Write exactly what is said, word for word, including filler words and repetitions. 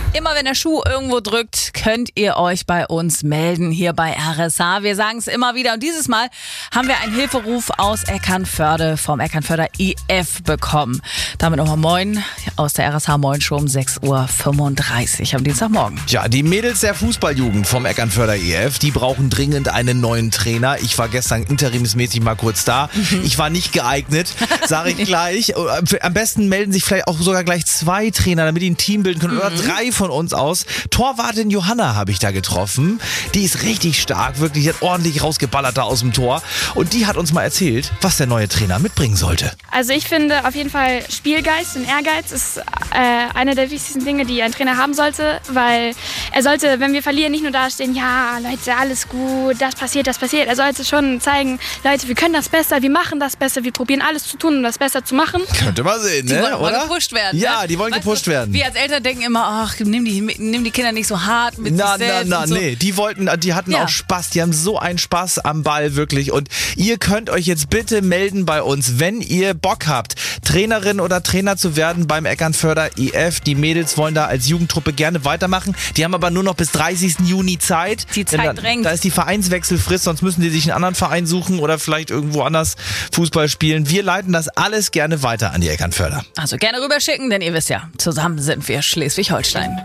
Immer wenn der Schuh irgendwo drückt, könnt ihr euch bei uns melden, hier bei R S H. Wir sagen es immer wieder und dieses Mal haben wir einen Hilferuf aus Eckernförde vom Eckernförder I F bekommen. Damit nochmal moin aus der R S H Moin Show um sechs Uhr fünfunddreißig am Dienstagmorgen. Ja, die Mädels der Fußballjugend vom Eckernförder I F, die brauchen dringend einen neuen Trainer. Ich war gestern interimsmäßig mal kurz da. Ich war nicht geeignet, sage ich gleich. Am besten melden sich vielleicht auch sogar gleich zwei Trainer, damit die ein Team bilden können, oder drei von uns aus. Torwartin Johanna habe ich da getroffen. Die ist richtig stark, wirklich, die hat ordentlich rausgeballert da aus dem Tor. Und die hat uns mal erzählt, was der neue Trainer mitbringen sollte. Also ich finde auf jeden Fall Spielgeist und Ehrgeiz ist äh, eine der wichtigsten Dinge, die ein Trainer haben sollte, weil er sollte, wenn wir verlieren, nicht nur dastehen, ja Leute, alles gut, das passiert, das passiert. Er sollte schon zeigen, Leute, wir können das besser, wir machen das besser, wir probieren alles zu tun, um das besser zu machen. Könnte man sehen, ne? Die wollen, wollen oder? gepusht werden. Ja, ne? die wollen weißt gepusht du, werden. Wir als Eltern denken immer, ach, nimm die, nimm die Kinder nicht so hart mit Na, sich na, selbst. na, und so. nee, die wollten, die hatten Ja. auch Spaß, die haben so einen Spaß am Ball, wirklich. Und ihr könnt euch jetzt bitte melden bei uns, wenn ihr Bock habt, Trainerin oder Trainer zu werden beim Eckernförder I F. Die Mädels wollen da als Jugendtruppe gerne weitermachen. Die haben aber nur noch bis dreißigsten Juni Zeit. Die Zeit Denn da, drängt. Da ist die Vereinswechselfrist, sonst müssen die sich einen anderen Verein suchen oder vielleicht irgendwo anders Fußball spielen. Wir leiten das alles gerne weiter an die Eckernförder. Also gerne rüberschicken, denn ihr wisst ja, zusammen sind wir Schleswig-Holstein.